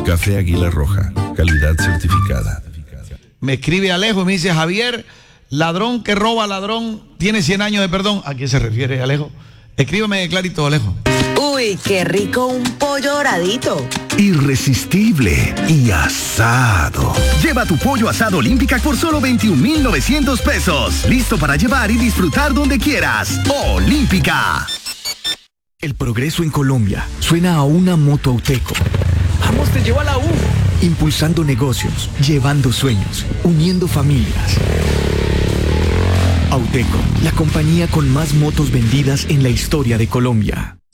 Café Águila Roja, calidad certificada. Me escribe Alejo y me dice: Javier, ladrón que roba ladrón tiene 100 años de perdón. ¿A quién se refiere, Alejo? Escríbeme clarito, Alejo. Uy, qué rico un pollo doradito. Irresistible y asado. Lleva tu pollo asado Olímpica por solo 21,900 pesos. Listo para llevar y disfrutar donde quieras. Olímpica. El progreso en Colombia suena a una moto Auteco. Vamos, te llevo a la U. Impulsando negocios, llevando sueños, uniendo familias. Auteco, la compañía con más motos vendidas en la historia de Colombia.